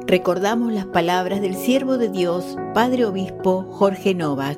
Recordamos las palabras del siervo de Dios, Padre Obispo Jorge Novak.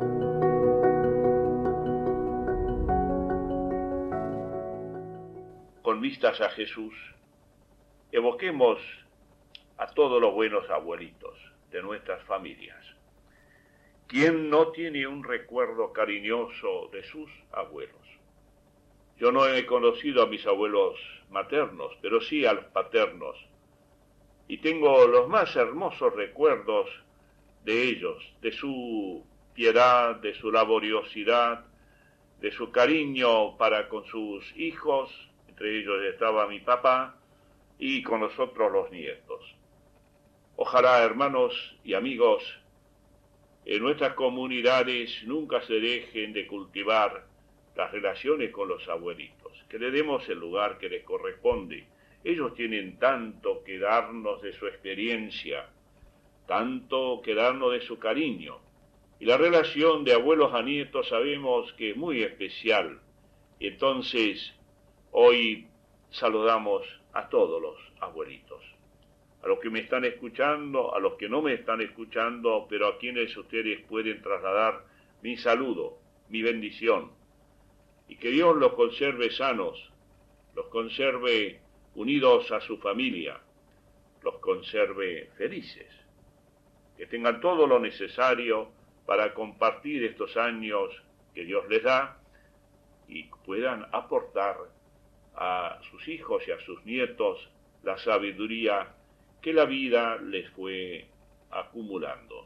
Con vistas a Jesús, evoquemos a todos los buenos abuelitos de nuestras familias. ¿Quién no tiene un recuerdo cariñoso de sus abuelos? Yo no he conocido a mis abuelos maternos, pero sí a los paternos, y tengo los más hermosos recuerdos de ellos, de su piedad, de su laboriosidad, de su cariño para con sus hijos. Entre ellos estaba mi papá, y con nosotros los nietos. Ojalá, hermanos y amigos, en nuestras comunidades nunca se dejen de cultivar las relaciones con los abuelitos, que le demos el lugar que les corresponde. Ellos tienen tanto que darnos de su experiencia, tanto que darnos de su cariño. Y la relación de abuelos a nietos sabemos que es muy especial. Y entonces, hoy saludamos a todos los abuelitos, a los que me están escuchando, a los que no me están escuchando, pero a quienes ustedes pueden trasladar mi saludo, mi bendición, y que Dios los conserve sanos, los conserve unidos a su familia, los conserve felices, que tengan todo lo necesario para compartir estos años que Dios les da y puedan aportar a sus hijos y a sus nietos la sabiduría que la vida les fue acumulando.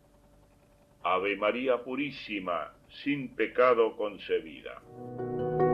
Ave María Purísima, sin pecado concebida.